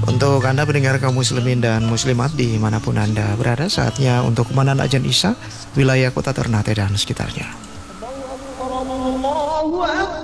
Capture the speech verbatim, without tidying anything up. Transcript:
Untuk Anda pendengar kaum muslimin dan muslimat dimanapun Anda berada, saatnya untuk kumandang azan Isya wilayah kota Ternate dan sekitarnya. Allahu Akbar.